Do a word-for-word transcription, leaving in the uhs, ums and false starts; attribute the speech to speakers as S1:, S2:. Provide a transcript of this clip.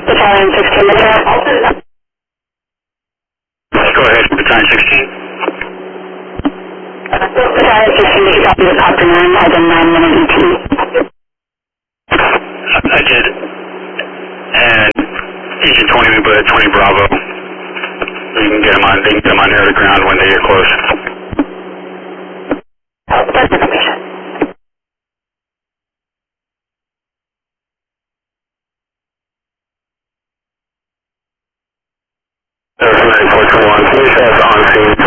S1: Battalion sixteen, go ahead.
S2: Go ahead, Battalion sixteen.
S1: Battalion sixteen, did you copy the Copter nine, Item nine minute E T?
S2: I did. And Agent twenty, we put twenty Bravo. You can get them on, they can get them on near the ground when they get close.
S1: That's information.
S2: ninety-four twenty-one, police has on scene.